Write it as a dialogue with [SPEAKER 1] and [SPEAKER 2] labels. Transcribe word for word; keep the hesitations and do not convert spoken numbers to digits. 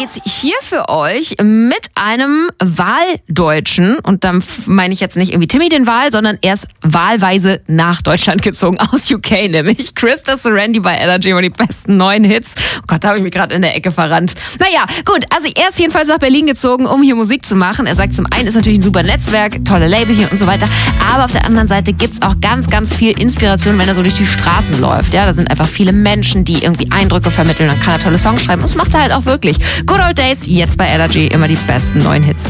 [SPEAKER 1] geht's hier für euch mit einem Wahldeutschen. Und dann meine ich jetzt nicht irgendwie Timmy den Wahl, sondern er ist wahlweise nach Deutschland gezogen, aus U K nämlich. Krista Serendi bei Energy und die besten neuen Hits. Oh Gott, da habe ich mich gerade in der Ecke verrannt. Naja, gut, also er ist jedenfalls nach Berlin gezogen, um hier Musik zu machen. Er sagt, zum einen ist natürlich ein super Netzwerk, tolle Label hier und so weiter. Aber auf der anderen Seite gibt's auch ganz, ganz viel Inspiration, wenn er so durch die Straßen läuft. Ja, da sind einfach viele Menschen, die irgendwie Eindrücke vermitteln. Dann kann er tolle Songs schreiben. Und das macht er halt auch wirklich. Good Old Days, jetzt bei Energy, immer die besten neuen Hits.